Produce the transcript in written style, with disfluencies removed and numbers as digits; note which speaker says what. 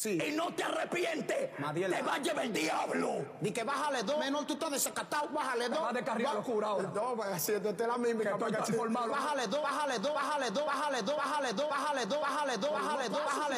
Speaker 1: Sí.
Speaker 2: Y no te arrepientes.
Speaker 1: Madiel,
Speaker 2: te va a llevar el diablo.
Speaker 1: Di que bájale 2. Menor, tú estás desacatado. Bájale 2.
Speaker 2: Va de carril a locura ahora.
Speaker 1: No, pues así, esta es la mímica.
Speaker 2: Que estoy transformado.
Speaker 1: Bájale 2, bájale 2, bájale 2, bájale 2, bájale 2, bájale 2, bájale 2, bájale 2, bájale 2, bájale 2.